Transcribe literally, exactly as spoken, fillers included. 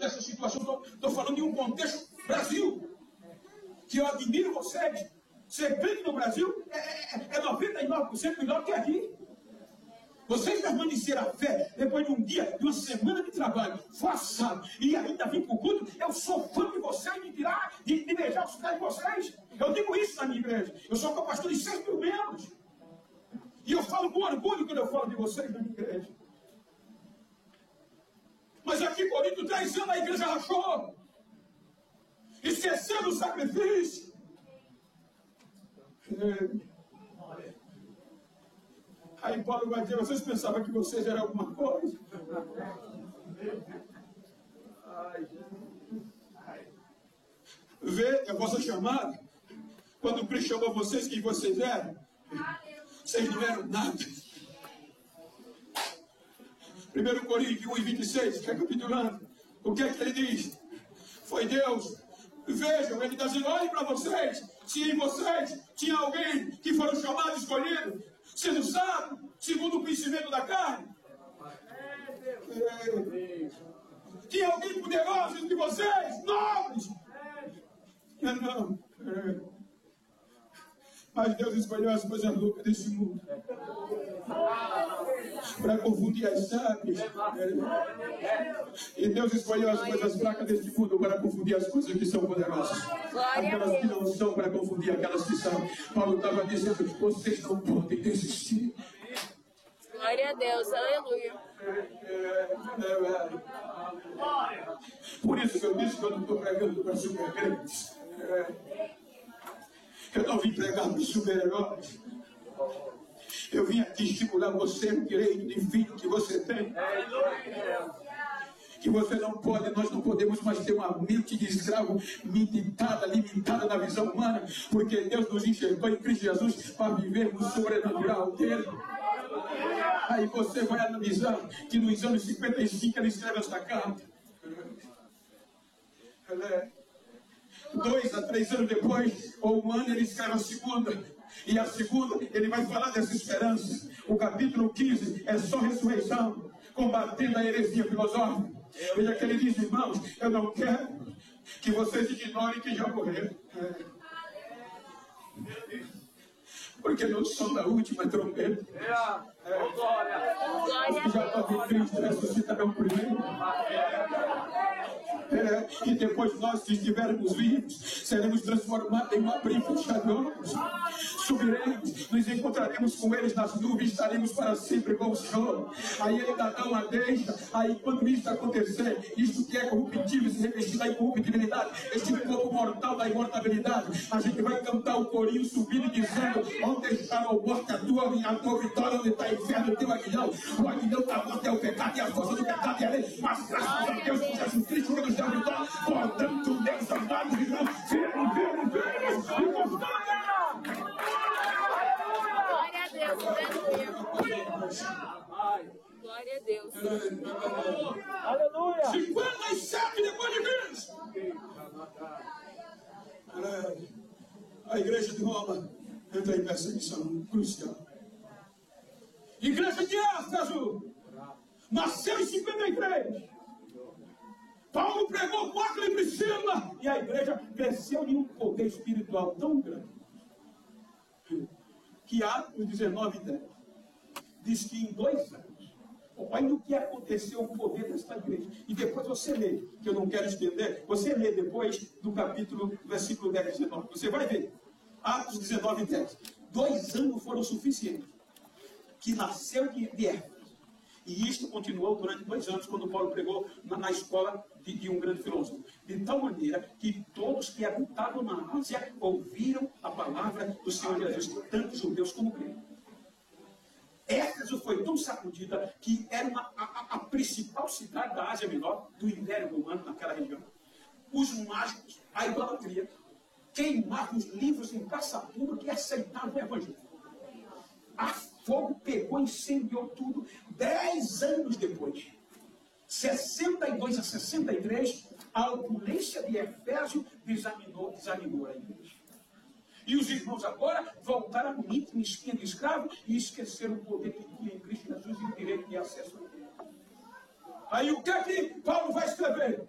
dessa situação. Estou falando de um contexto Brasil. Que eu admiro vocês. Ser crente no Brasil é, é, é noventa e nove por cento melhor que aqui. Vocês permaneceram a fé depois de um dia, de uma semana de trabalho, forçado, e ainda vir para o culto. Eu sou fã de vocês, de tirar, de, de beijar os pés de vocês. Eu digo isso na minha igreja. Eu sou pastor de seis mil membros. E eu falo com orgulho quando eu falo de vocês na minha igreja. Mas aqui em Corinto, três anos a igreja rachou. Esquecendo o sacrifício. É. Aí Paulo vai dizer, vocês pensavam que vocês eram alguma coisa? Vê a vossa chamada. Quando o Cristo chamou vocês, quem vocês eram? Vocês não eram nada. primeiro Coríntios um e vinte e seis, recapitulando. O que é que ele diz? Foi Deus. Vejam, ele está dizendo, olhem para vocês. Se em vocês tinha alguém que foram chamados, escolhidos, sendo sábio, segundo o conhecimento da carne. É. Tinha alguém poderoso entre vocês, nobres. É, não. É. Mas Deus escolheu as coisas loucas desse mundo para confundir as sábias. E Deus escolheu as coisas fracas deste mundo para confundir as coisas que são poderosas. Aquelas que não são para confundir aquelas que são. Paulo estava dizendo, vocês não podem desistir. Glória a Deus, aleluia. Por isso que eu disse que eu não estou pregando para super crentes. Eu não vim pregar para os super-heróis. Eu vim aqui estimular você no direito de filho que você tem. Que você não pode, nós não podemos mais ter uma mente de escravo limitada, limitada na visão humana, porque Deus nos enxergou em Cristo Jesus para vivermos o sobrenatural dele. Aí você vai analisar que nos anos cinquenta e cinco ele escreve esta carta. Ela é Dois a três anos depois, ou um ano, ele escreve a segunda. E a segunda, ele vai falar dessa esperança. O capítulo quinze é só ressurreição, combatendo a heresia filosófica. Veja que ele diz, irmãos, eu não quero que vocês ignorem que já morreram. Porque no som da última trombeta, é, é, já está em Cristo, ressuscitarão primeiro. É, e depois nós que estivermos vivos, seremos transformados em um abrir e fechar de olhos. Subiremos, nos encontraremos com eles nas nuvens, estaremos para sempre com o Senhor. Aí ele dá uma deixa, aí quando isso acontecer, isto que é corruptível se revestir da incorruptibilidade, este corpo mortal da imortabilidade, a gente vai cantar o corinho subindo e dizendo, onde está a morte, a tua, a tua vitória, onde está o inferno, o teu aguilhão. O aguilhão da morte é o pecado e a força do pecado é a lei, mas graças a Deus por Jesus Cristo que nos deu a vitória. Portanto, Deus amado, irmão, firme, firme, firme, e constante. Glória a Deus, aleluia. Glória a Deus. Aleluia. cinquenta e sete depois de Cristo. A igreja de Roma entra em perseguição crucial. Igreja de Éfeso nasceu em cinquenta e três. Paulo pregou com Áquila e Priscila e a igreja cresceu em um poder espiritual tão grande que Atos dezenove e dez diz que em dois anos, olha o que aconteceu com o poder desta igreja. E depois você lê, que eu não quero estender, você lê depois do capítulo, versículo dez e dezenove, você vai ver. Atos dezenove e dez. Dois anos foram suficientes. Que nasceu de Éfeso. E isto continuou durante dois anos, quando Paulo pregou na, na escola de, de um grande filósofo. De tal maneira que todos que habitavam na Ásia ouviram a palavra do Senhor Jesus, tanto judeus como gregos. Éfeso foi tão sacudida que era uma, a, a principal cidade da Ásia Menor, do Império Romano, naquela região. Os mágicos, a idolatria, queimavam os livros em praça pública e aceitavam o evangelho. A fogo pegou, incendiou tudo. Dez anos depois, sessenta e dois a sessenta e três, a opulência de Efésio desanimou, desanimou a igreja. E os irmãos agora voltaram a íntima espinha de escravo e esqueceram o poder que tinha em Cristo Jesus e o direito de acesso a Deus. Aí o que é que Paulo vai escrever?